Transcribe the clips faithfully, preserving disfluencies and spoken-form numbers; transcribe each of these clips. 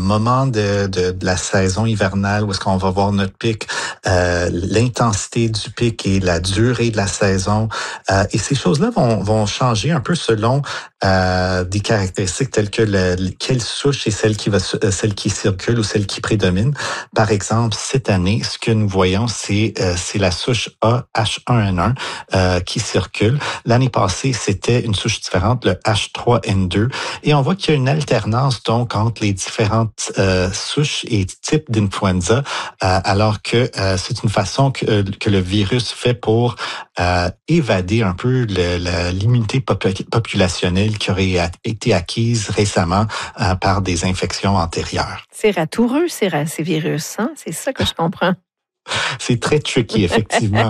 moment de, de, de la saison hivernale où est-ce qu'on va voir notre pic, euh, l'intensité du pic et la durée de la saison. Euh, et ces choses-là vont, vont changer un peu selon euh, des caractéristiques telles que le, quelle souche est celle qui va, celle qui circule ou celle qui prédomine. Par exemple, cette année, ce que nous voyons, c'est euh, c'est la souche A H un N un euh, qui circule. L'année passée, c'était une souche différente, le H trois N deux. Et on voit qu'il y a une alternance donc entre les différentes euh, souches et types d'influenza, euh, alors que euh, c'est une façon que, que le virus fait pour euh, évader un peu le, le, l'immunité popul- populationnelle qui aurait été acquise récemment euh, par des infections antérieures. C'est ratoureux, ces, ces virus, hein? C'est ça que je comprends. C'est très tricky, effectivement.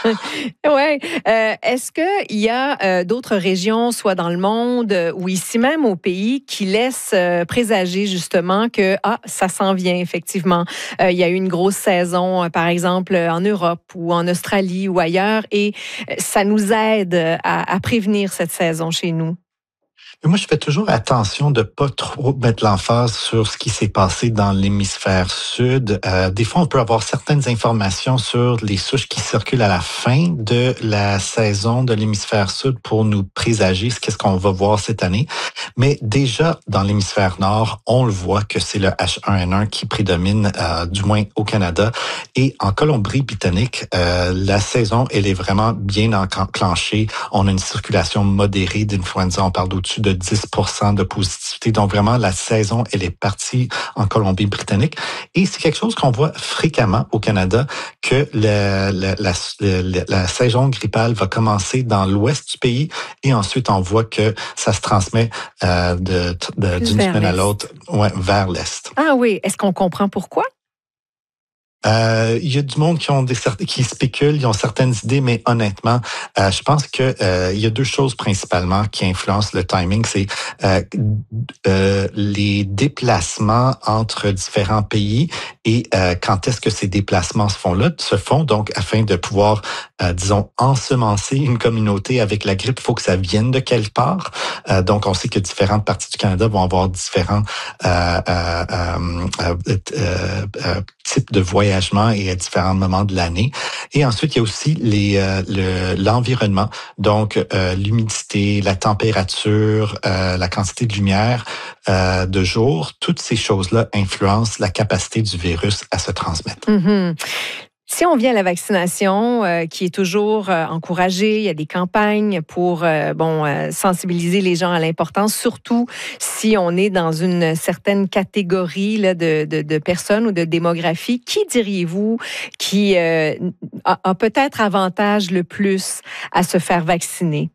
Oui. Euh, est-ce qu'il y a euh, d'autres régions, soit dans le monde euh, ou ici même au pays, qui laissent euh, présager justement que ah, ça s'en vient, effectivement. Euh, il y a eu une grosse saison, euh, par exemple, en Europe ou en Australie ou ailleurs, et euh, ça nous aide à, à prévenir cette saison chez nous? Moi, je fais toujours attention de pas trop mettre l'emphase sur ce qui s'est passé dans l'hémisphère sud. Euh, des fois, on peut avoir certaines informations sur les souches qui circulent à la fin de la saison de l'hémisphère sud pour nous présager ce qu'est-ce qu'on va voir cette année. Mais déjà, dans l'hémisphère nord, on le voit que c'est le H un N un qui prédomine, euh, du moins au Canada. Et en Colombie-Britannique, euh, la saison, elle est vraiment bien enclenchée. On a une circulation modérée d'influenza. On parle d'au-dessus de dix pour cent de positivité. Donc vraiment, la saison, elle est partie en Colombie-Britannique. Et c'est quelque chose qu'on voit fréquemment au Canada, que la, la, la, la, la saison grippale va commencer dans l'ouest du pays et ensuite on voit que ça se transmet euh, de, de, d'une semaine à l'autre ouais, vers l'est. Ah oui, est-ce qu'on comprend pourquoi? Euh, il y a du monde qui ont des qui spéculent, ils ont certaines idées, mais honnêtement, euh, je pense que euh, il y a deux choses principalement qui influencent le timing, c'est euh, euh, les déplacements entre différents pays et euh, quand est-ce que ces déplacements se font là, se font donc afin de pouvoir, euh, disons, ensemencer une communauté avec la grippe, il faut que ça vienne de quelque part. Euh, donc, on sait que différentes parties du Canada vont avoir différents euh, euh, euh, euh, euh, types de voyages et à différents moments de l'année. Et ensuite, il y a aussi les, euh, le, l'environnement, donc euh, l'humidité, la température, euh, la quantité de lumière euh, de jour. Toutes ces choses-là influencent la capacité du virus à se transmettre. Mm-hmm. Si on vient à la vaccination, euh, qui est toujours euh, encouragée, il y a des campagnes pour euh, bon euh, sensibiliser les gens à l'importance, surtout si on est dans une certaine catégorie là, de, de, de personnes ou de démographie. Qui diriez-vous qui euh, a, a peut-être avantage le plus à se faire vacciner?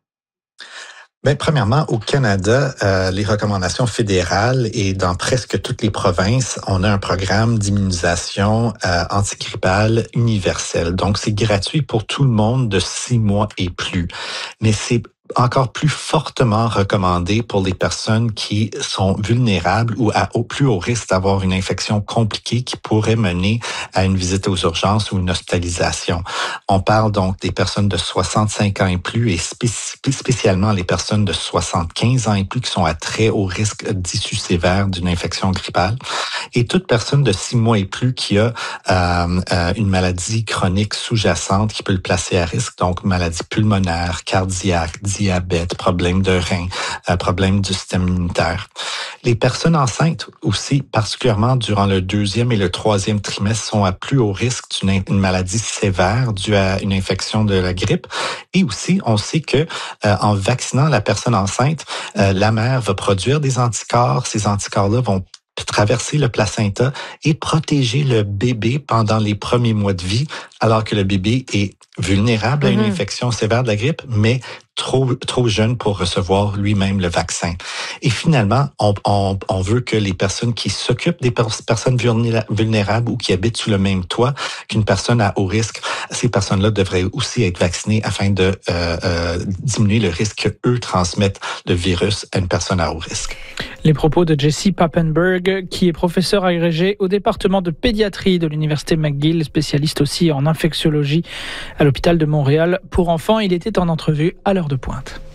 Bien, premièrement, au Canada, euh, les recommandations fédérales et dans presque toutes les provinces, on a un programme d'immunisation euh, antigrippale universel. Donc, c'est gratuit pour tout le monde de six mois et plus. Mais c'est encore plus fortement recommandé pour les personnes qui sont vulnérables ou à au plus haut risque d'avoir une infection compliquée qui pourrait mener à une visite aux urgences ou une hospitalisation. On parle donc des personnes de soixante-cinq ans et plus et spéc- spécialement les personnes de soixante-quinze ans et plus qui sont à très haut risque d'issue sévère d'une infection grippale et toute personne de six mois et plus qui a euh, euh, une maladie chronique sous-jacente qui peut le placer à risque, donc maladie pulmonaire, cardiaque, diabète, problème de rein, euh, problème du système immunitaire. Les personnes enceintes aussi, particulièrement durant le deuxième et le troisième trimestre, sont à plus haut risque d'une une maladie sévère due à une infection de la grippe. Et aussi, on sait que euh, en vaccinant la personne enceinte, euh, la mère va produire des anticorps. Ces anticorps-là vont traverser le placenta et protéger le bébé pendant les premiers mois de vie, alors que le bébé est vulnérable à une infection sévère de la grippe, mais trop trop jeune pour recevoir lui-même le vaccin. Et finalement, on, on, on veut que les personnes qui s'occupent des personnes vulnérables ou qui habitent sous le même toit qu'une personne à haut risque, ces personnes-là devraient aussi être vaccinées afin de euh, euh, diminuer le risque qu'eux transmettent le virus à une personne à haut risque. Les propos de Jesse Papenburg, qui est professeur agrégé au département de pédiatrie de l'Université McGill, spécialiste aussi en infectiologie à l'hôpital de Montréal pour enfants. Il était en entrevue à l'heure de pointe.